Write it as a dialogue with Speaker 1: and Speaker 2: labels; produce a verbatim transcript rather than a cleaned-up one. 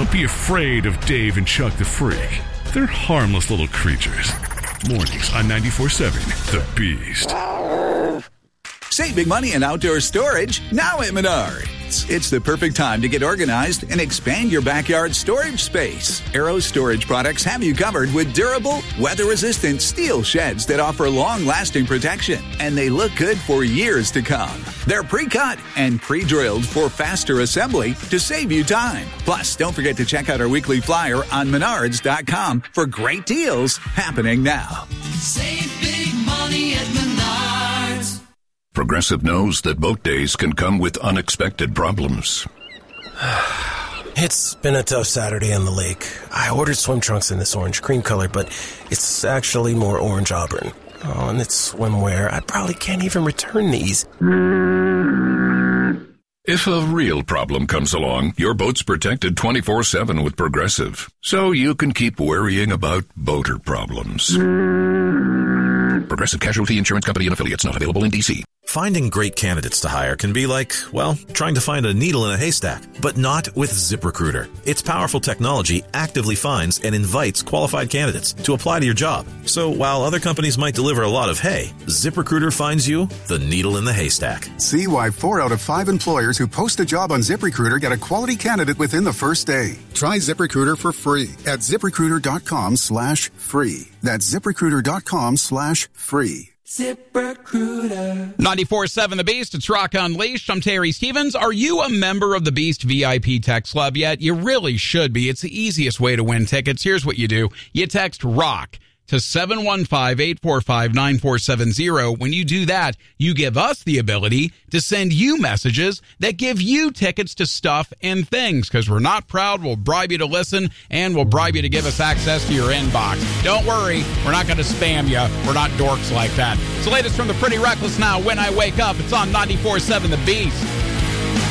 Speaker 1: Don't be afraid of Dave and Chuck the Freak. They're harmless little creatures. Mornings on ninety-four point seven The Beast.
Speaker 2: Save big money in outdoor storage now at Menards. It's the perfect time to get organized and expand your backyard storage space. Arrow Storage products have you covered with durable, weather-resistant steel sheds that offer long-lasting protection, and they look good for years to come. They're pre-cut and pre-drilled for faster assembly to save you time. Plus, don't forget to check out our weekly flyer on menards dot com for great deals happening now.
Speaker 3: Save big money at Menards.
Speaker 4: Progressive knows that boat days can come with unexpected problems.
Speaker 5: It's been a tough Saturday on the lake. I ordered swim trunks in this orange cream color, but it's actually more orange auburn. Oh, and it's swimwear. I probably can't even return these.
Speaker 4: If a real problem comes along, your boat's protected twenty-four seven with Progressive, so you can keep worrying about boater problems. Progressive Casualty Insurance Company and Affiliates, not available in D C.
Speaker 6: Finding great candidates to hire can be like, well, trying to find a needle in a haystack, but not with ZipRecruiter. Its powerful technology actively finds and invites qualified candidates to apply to your job. So while other companies might deliver a lot of hay, ZipRecruiter finds you the needle in the haystack.
Speaker 7: See why four out of five employers who post a job on ZipRecruiter get a quality candidate within the first day. Try ZipRecruiter for free at ZipRecruiter.com slash free. That's ZipRecruiter.com slash free.
Speaker 3: ZipRecruiter.
Speaker 8: ninety-four point seven The Beast, it's Rock Unleashed. I'm Terry Stevens. Are you a member of the Beast V I P Text Club yet? You really should be. It's the easiest way to win tickets. Here's what you do. You text ROCK to seven one five, eight four five, nine four seven zero. When you do that, you give us the ability to send you messages that give you tickets to stuff and things. Because we're not proud, we'll bribe you to listen, and we'll bribe you to give us access to your inbox. Don't worry, we're not going to spam you. We're not dorks like that. It's the latest from the Pretty Reckless now. When I Wake Up, it's on ninety-four point seven The Beast.